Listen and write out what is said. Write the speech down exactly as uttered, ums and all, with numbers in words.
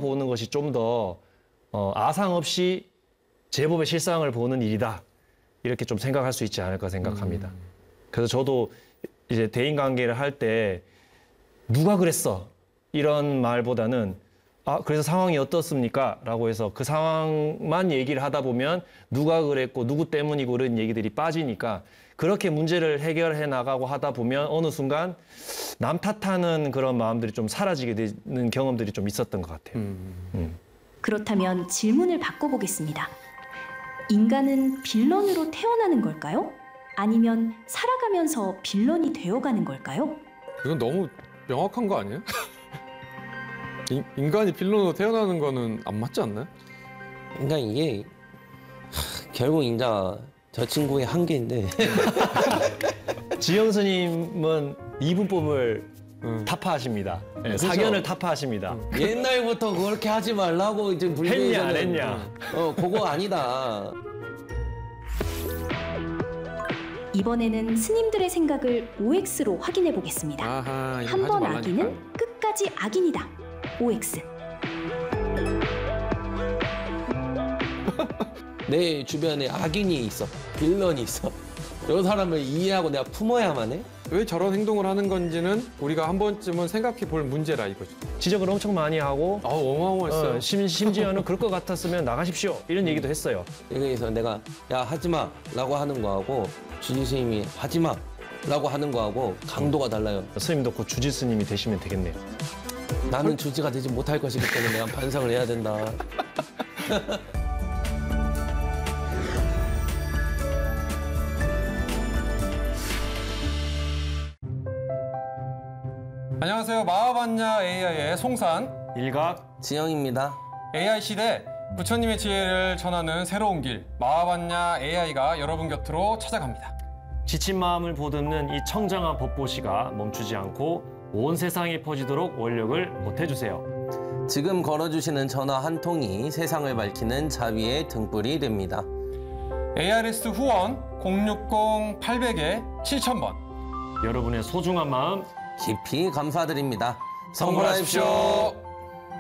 보는 것이 좀 더 어, 아상 없이 제법의 실상을 보는 일이다. 이렇게 좀 생각할 수 있지 않을까 생각합니다. 음. 그래서 저도 이제 대인관계를 할 때 누가 그랬어? 이런 말보다는 아, 그래서 상황이 어떻습니까? 라고 해서 그 상황만 얘기를 하다 보면 누가 그랬고 누구 때문이고 그런 얘기들이 빠지니까 그렇게 문제를 해결해 나가고 하다 보면 어느 순간 남 탓하는 그런 마음들이 좀 사라지게 되는 경험들이 좀 있었던 것 같아요. 음. 음. 그렇다면 질문을 바꿔보겠습니다. 인간은 빌런으로 태어나는 걸까요? 아니면 살아가면서 빌런이 되어가는 걸까요? 이건 너무 명확한 거 아니에요? 인, 인간이 빌런으로 태어나는 거는 안 맞지 않나요? 그러니까 이게 하, 결국 이제 저 친구의 한계인데 지영 스님은 이분법을 음. 타파하십니다. 네, 그렇죠? 사견을 타파하십니다. 음. 옛날부터 그렇게 하지 말라고 이제 불교에서는 했냐 안 했냐. 어 그거 아니다. 이번에는 스님들의 생각을 오엑스로 확인해 보겠습니다. 아하, 이거 한 하지 번 말라니까. 악인은 끝까지 악인이다. 오엑스. 내 주변에 악인이 있어, 빌런이 있어. 이 사람을 이해하고 내가 품어야만 해? 왜 저런 행동을 하는 건지는 우리가 한 번쯤은 생각해 볼 문제라 이거죠. 지적을 엄청 많이 하고 아, 어마어마했어요. 어, 심, 심지어는 그럴 것 같았으면 나가십시오. 이런 얘기도 했어요. 여기서 내가 야 하지 마라고 하는 거하고 주지 스님이 하지 마라고 하는 거하고 강도가 달라요. 스님도 곧 주지 스님이 되시면 되겠네요. 나는 주지가 되지 못할 것이기 때문에 내가 반성을 해야 된다. 안녕하세요. 마하반야 에이아이의 송산 일각 지영입니다. 에이아이 시대 부처님의 지혜를 전하는 새로운 길 마하반야 에이아이가 여러분 곁으로 찾아갑니다. 지친 마음을 보듬는 이 청정한 법보시가 멈추지 않고 온 세상에 퍼지도록 원력을 보태주세요. 지금 걸어주시는 전화 한 통이 세상을 밝히는 자비의 등불이 됩니다. 에이아르에스 후원 공육공 팔공공 칠천 번 여러분의 소중한 마음 깊이 감사드립니다. 성불하십시오.